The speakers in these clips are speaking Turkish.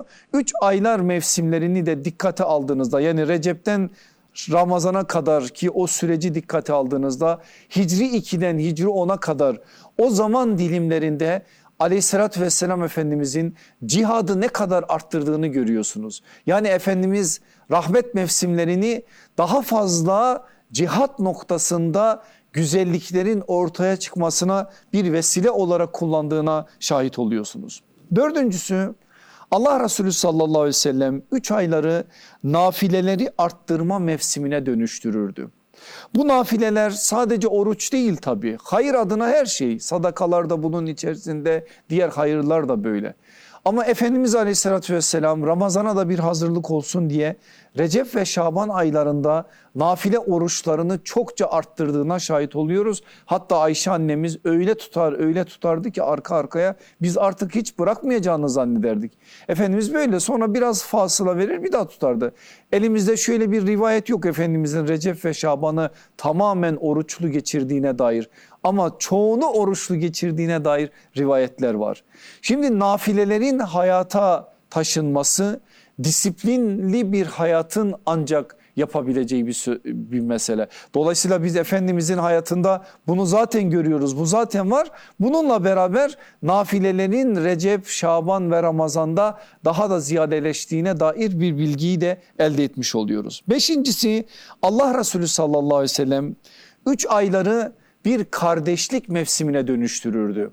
3 aylar mevsimlerini de dikkate aldığınızda, yani Recep'ten Ramazan'a kadar ki o süreci dikkate aldığınızda, Hicri 2'den Hicri 10'a kadar o zaman dilimlerinde Aleyhisselatü Vesselam Efendimizin cihadı ne kadar arttırdığını görüyorsunuz. Yani Efendimiz rahmet mevsimlerini daha fazla cihat noktasında güzelliklerin ortaya çıkmasına bir vesile olarak kullandığına şahit oluyorsunuz. Dördüncüsü, Allah Resulü sallallahu aleyhi ve sellem 3 ayları nafileleri arttırma mevsimine dönüştürürdü. Bu nafileler sadece oruç değil tabii. Hayır adına her şey. Sadakalar da bunun içerisinde, diğer hayırlar da böyle. Ama Efendimiz Aleyhisselatü Vesselam Ramazan'a da bir hazırlık olsun diye Recep ve Şaban aylarında nafile oruçlarını çokça arttırdığına şahit oluyoruz. Hatta Ayşe annemiz öyle tutardı ki arka arkaya biz artık hiç bırakmayacağını zannederdik. Efendimiz böyle, sonra biraz fasıla verir bir daha tutardı. Elimizde şöyle bir rivayet yok Efendimizin Recep ve Şaban'ı tamamen oruçlu geçirdiğine dair. Ama çoğunu oruçlu geçirdiğine dair rivayetler var. Şimdi nafilelerin hayata taşınması disiplinli bir hayatın ancak yapabileceği bir mesele. Dolayısıyla biz Efendimizin hayatında bunu zaten görüyoruz. Bu zaten var. Bununla beraber nafilelerin Recep, Şaban ve Ramazan'da daha da ziyadeleştiğine dair bir bilgiyi de elde etmiş oluyoruz. Beşincisi, Allah Resulü sallallahu aleyhi ve sellem 3 ayları bir kardeşlik mevsimine dönüştürürdü.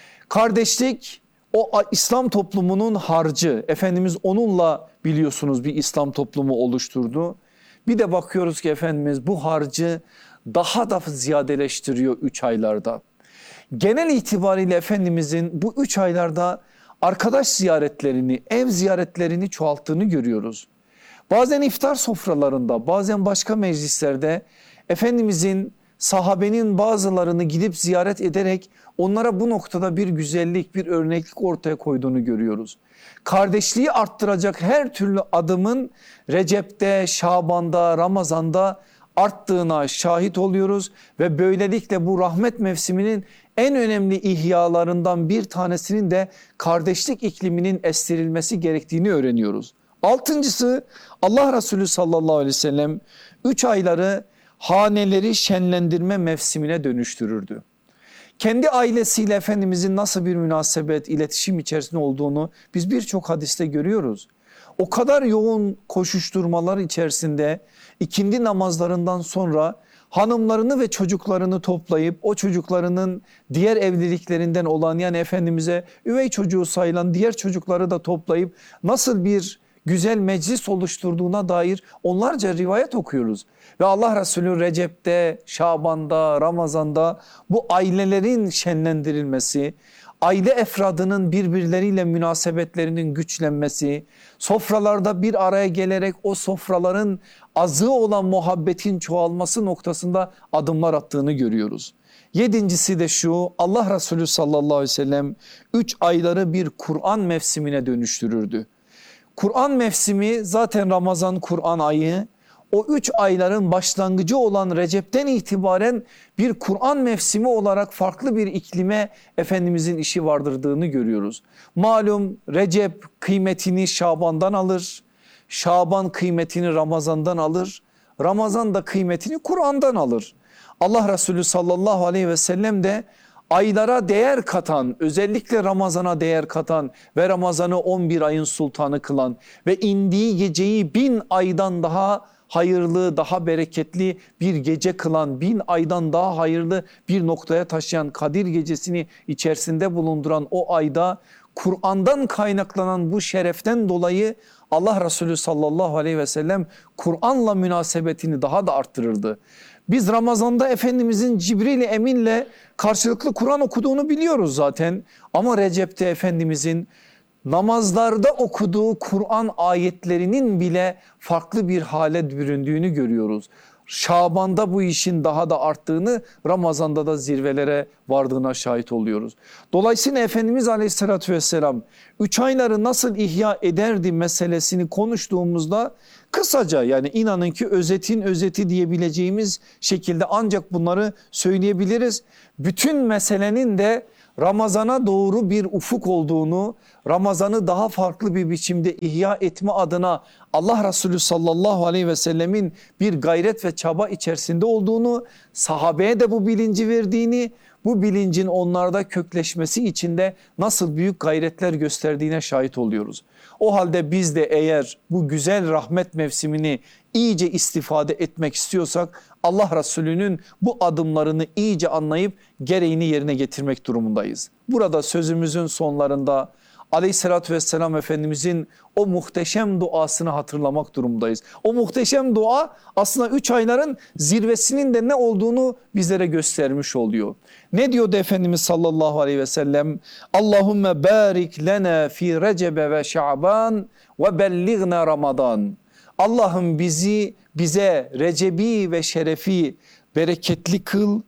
Kardeşlik o İslam toplumunun harcı. Efendimiz onunla biliyorsunuz bir İslam toplumu oluşturdu. Bir de bakıyoruz ki Efendimiz bu harcı daha da ziyadeleştiriyor 3 aylarda. Genel itibariyle Efendimizin bu 3 aylarda arkadaş ziyaretlerini, ev ziyaretlerini çoğalttığını görüyoruz. Bazen iftar sofralarında, bazen başka meclislerde Efendimizin sahabenin bazılarını gidip ziyaret ederek onlara bu noktada bir güzellik, bir örneklik ortaya koyduğunu görüyoruz. Kardeşliği arttıracak her türlü adımın Recep'te, Şaban'da, Ramazan'da arttığına şahit oluyoruz ve böylelikle bu rahmet mevsiminin en önemli ihyalarından bir tanesinin de kardeşlik ikliminin estirilmesi gerektiğini öğreniyoruz. Altıncısı, Allah Resulü sallallahu aleyhi ve sellem 3 ayları haneleri şenlendirme mevsimine dönüştürürdü. Kendi ailesiyle Efendimizin nasıl bir münasebet, iletişim içerisinde olduğunu biz birçok hadiste görüyoruz. O kadar yoğun koşuşturmalar içerisinde ikindi namazlarından sonra hanımlarını ve çocuklarını toplayıp o çocuklarının diğer evliliklerinden olan, yani Efendimiz'e üvey çocuğu sayılan diğer çocukları da toplayıp nasıl bir güzel meclis oluşturduğuna dair onlarca rivayet okuyoruz. Ve Allah Resulü Recep'te, Şaban'da, Ramazan'da bu ailelerin şenlendirilmesi, aile efradının birbirleriyle münasebetlerinin güçlenmesi, sofralarda bir araya gelerek o sofraların azığı olan muhabbetin çoğalması noktasında adımlar attığını görüyoruz. Yedincisi de şu, Allah Resulü sallallahu aleyhi ve sellem 3 ayları bir Kur'an mevsimine dönüştürürdü. Kur'an mevsimi zaten Ramazan Kur'an ayı, o 3 ayların başlangıcı olan Recep'ten itibaren bir Kur'an mevsimi olarak farklı bir iklime Efendimizin işi vardırdığını görüyoruz. Malum Recep kıymetini Şaban'dan alır, Şaban kıymetini Ramazan'dan alır, Ramazan da kıymetini Kur'an'dan alır. Allah Resulü sallallahu aleyhi ve sellem de aylara değer katan, özellikle Ramazan'a değer katan ve Ramazan'ı 11 ayın sultanı kılan ve indiği geceyi 1000 aydan daha hayırlı, daha bereketli bir gece kılan, 1000 aydan daha hayırlı bir noktaya taşıyan Kadir gecesini içerisinde bulunduran o ayda Kur'an'dan kaynaklanan bu şereften dolayı Allah Resulü sallallahu aleyhi ve sellem Kur'an'la münasebetini daha da arttırırdı. Biz Ramazan'da Efendimizin Cibril-i Emin'le karşılıklı Kur'an okuduğunu biliyoruz zaten. Ama Recep'te Efendimizin namazlarda okuduğu Kur'an ayetlerinin bile farklı bir hale büründüğünü görüyoruz. Şaban'da bu işin daha da arttığını, Ramazan'da da zirvelere vardığına şahit oluyoruz. Dolayısıyla Efendimiz Aleyhisselatü Vesselam 3 ayları nasıl ihya ederdi meselesini konuştuğumuzda kısaca, yani inanın ki özetin özeti diyebileceğimiz şekilde ancak bunları söyleyebiliriz. Bütün meselenin de Ramazana doğru bir ufuk olduğunu, Ramazan'ı daha farklı bir biçimde ihya etme adına Allah Resulü sallallahu aleyhi ve sellemin bir gayret ve çaba içerisinde olduğunu, sahabeye de bu bilinci verdiğini, bu bilincin onlarda kökleşmesi için de nasıl büyük gayretler gösterdiğine şahit oluyoruz. O halde biz de eğer bu güzel rahmet mevsimini iyice istifade etmek istiyorsak Allah Resulü'nün bu adımlarını iyice anlayıp gereğini yerine getirmek durumundayız. Burada sözümüzün sonlarında Aleyhissalatü vesselam Efendimizin o muhteşem duasını hatırlamak durumundayız. O muhteşem dua aslında 3 ayların zirvesinin de ne olduğunu bizlere göstermiş oluyor. Ne diyordu Efendimiz sallallahu aleyhi ve sellem? Allahümme barik lena fi recebe ve şa'ban ve bellighna Ramazan. Allah'ım bize Recebi ve Şerefi bereketli kıl,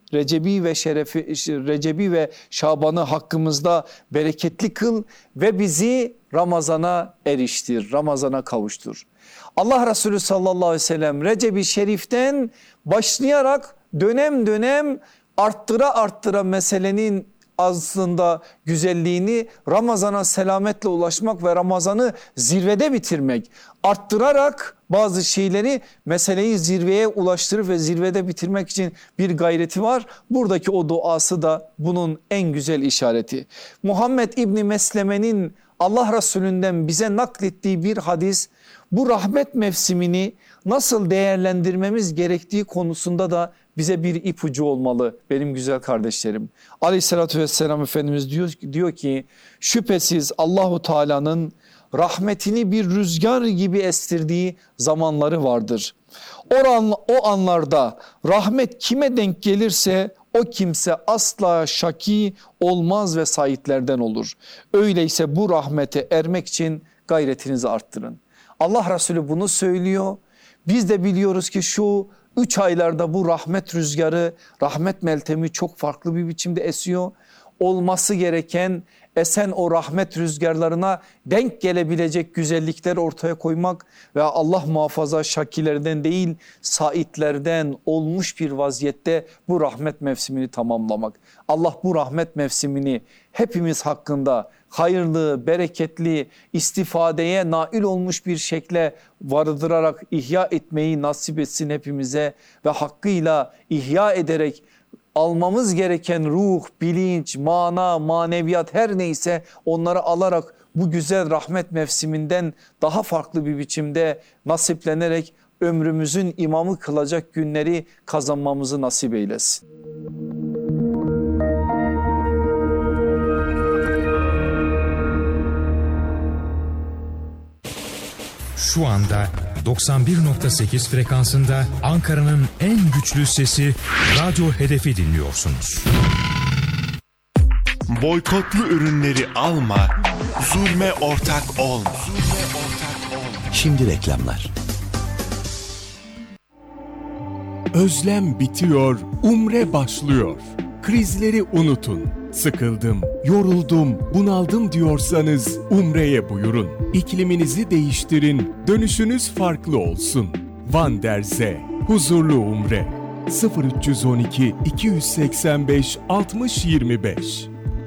Recebi ve Şaban'ı hakkımızda bereketli kıl ve bizi Ramazan'a eriştir, Ramazan'a kavuştur. Allah Resulü sallallahu aleyhi ve sellem Recep-i Şerif'ten başlayarak dönem dönem arttıra meselenin aslında güzelliğini Ramazan'a selametle ulaşmak ve Ramazan'ı zirvede bitirmek, arttırarak bazı şeyleri meseleyi zirveye ulaştırıp ve zirvede bitirmek için bir gayreti var. Buradaki o duası da bunun en güzel işareti. Muhammed İbni Mesleme'nin Allah Resulü'nden bize naklettiği bir hadis bu rahmet mevsimini nasıl değerlendirmemiz gerektiği konusunda da bize bir ipucu olmalı benim güzel kardeşlerim. Aleyhissalatü vesselam Efendimiz diyor ki şüphesiz Allahu Teala'nın rahmetini bir rüzgar gibi estirdiği zamanları vardır. O anlarda rahmet kime denk gelirse o kimse asla şaki olmaz ve saitlerden olur. Öyleyse bu rahmete ermek için gayretinizi arttırın. Allah Resulü bunu söylüyor. Biz de biliyoruz ki şu 3 aylarda bu rahmet rüzgarı, rahmet meltemi çok farklı bir biçimde esiyor. Olması gereken esen o rahmet rüzgarlarına denk gelebilecek güzellikler ortaya koymak ve Allah muhafaza şakilerden değil saitlerden olmuş bir vaziyette bu rahmet mevsimini tamamlamak. Allah bu rahmet mevsimini hepimiz hakkında hayırlı, bereketli, istifadeye nail olmuş bir şekle vardırarak ihya etmeyi nasip etsin hepimize ve hakkıyla ihya ederek almamız gereken ruh, bilinç, mana, maneviyat her neyse onları alarak bu güzel rahmet mevsiminden daha farklı bir biçimde nasiplenerek ömrümüzün imamı kılacak günleri kazanmamızı nasip eylesin. Şu anda 91.8 frekansında Ankara'nın en güçlü sesi Radyo Hedef'i dinliyorsunuz. Boykotlu ürünleri alma, zulme ortak olma. Şimdi reklamlar. Özlem bitiyor, umre başlıyor. Krizleri unutun. Sıkıldım, yoruldum, bunaldım diyorsanız umreye buyurun. İkliminizi değiştirin, dönüşünüz farklı olsun. Van der Zee, huzurlu umre. 0312 285 60 25.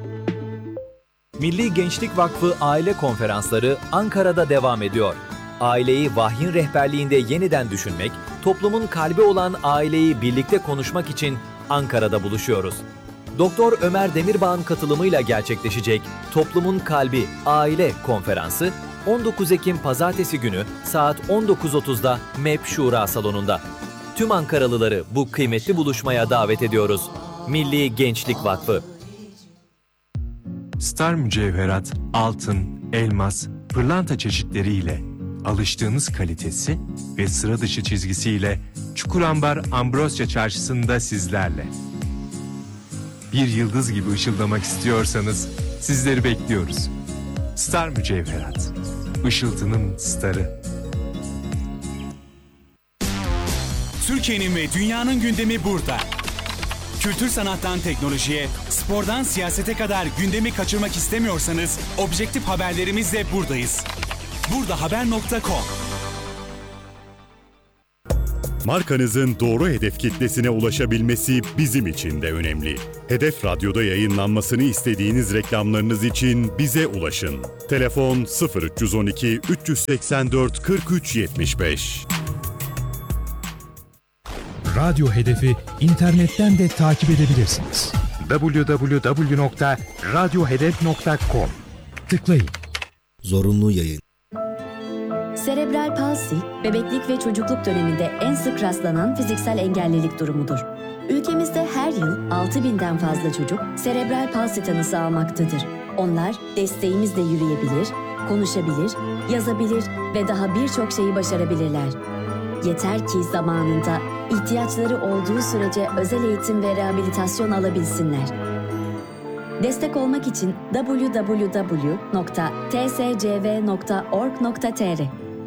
Milli Gençlik Vakfı Aile Konferansları Ankara'da devam ediyor. Aileyi vahyin rehberliğinde yeniden düşünmek, toplumun kalbi olan aileyi birlikte konuşmak için Ankara'da buluşuyoruz. Doktor Ömer Demirbağ'ın katılımıyla gerçekleşecek Toplumun Kalbi Aile Konferansı 19 Ekim Pazartesi günü saat 19.30'da MEP Şura Salonu'nda. Tüm Ankaralıları bu kıymetli buluşmaya davet ediyoruz. Milli Gençlik Vakfı. Star mücevherat, altın, elmas, pırlanta çeşitleriyle alıştığınız kalitesi ve sıra dışı çizgisiyle Çukurambar Ambrosya Çarşısı'nda sizlerle. Bir yıldız gibi ışıldamak istiyorsanız sizleri bekliyoruz. Star mücevherat, ışıltının starı. Türkiye'nin ve dünyanın gündemi burada. Kültür sanattan teknolojiye, spordan siyasete kadar gündemi kaçırmak istemiyorsanız objektif haberlerimizle buradayız. Burdahaber.com. Markanızın doğru hedef kitlesine ulaşabilmesi bizim için de önemli. Hedef Radyo'da yayınlanmasını istediğiniz reklamlarınız için bize ulaşın. Telefon 0312 384 43 75. Radyo Hedefi internetten de takip edebilirsiniz. www.radyohedef.com tıklayın. Zorunlu yayın. Serebral palsi, bebeklik ve çocukluk döneminde en sık rastlanan fiziksel engellilik durumudur. Ülkemizde her yıl 6.000'den fazla çocuk serebral palsi tanısı almaktadır. Onlar desteğimizle yürüyebilir, konuşabilir, yazabilir ve daha birçok şeyi başarabilirler. Yeter ki zamanında, ihtiyaçları olduğu sürece özel eğitim ve rehabilitasyon alabilsinler. Destek olmak için www.tscv.org.tr.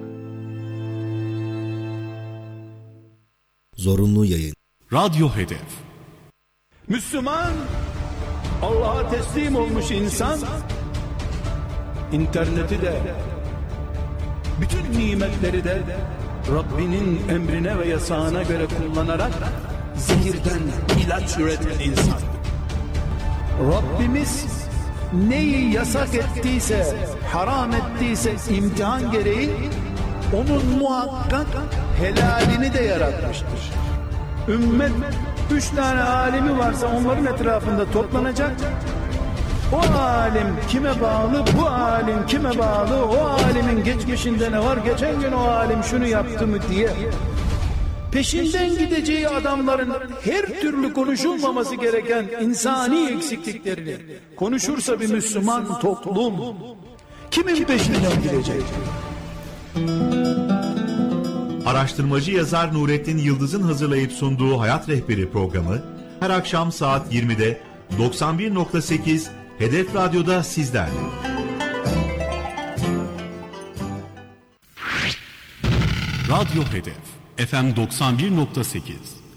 Zorunlu yayın. Radyo Hedef. Müslüman, Allah'a teslim olmuş insan, interneti de, bütün nimetleri de Rabbinin emrine ve yasağına göre kullanarak zehirden ilaç üreten insan. Rabbimiz neyi yasak ettiyse, haram ettiyse imtihan gereği onun muhakkak helalini de yaratmıştır. Ümmet 3 tane alimi varsa onların etrafında toplanacak. O alim kime bağlı, bu alim kime bağlı, o alimin geçmişinde ne var, geçen gün o alim şunu yaptı mı diye peşinden gideceği adamların her türlü konuşulmaması gereken insani eksikliklerini konuşursa bir Müslüman toplum kimin peşinden gidecek? Araştırmacı yazar Nurettin Yıldız'ın hazırlayıp sunduğu Hayat Rehberi programı her akşam saat 20'de 91.8 Hedef Radyo'da sizlerle. Radyo Hedef FM 91.8